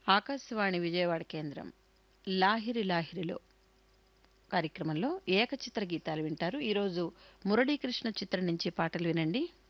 ఆకాశవాణి విజయవాడ కేంద్రం లాహిరి లాహిరిలో కార్యక్రమంలో ఏకచిత్ర గీతాలు వింటారు. ఈరోజు మురళీకృష్ణ చిత్రం నుంచి పాటలు వినండి.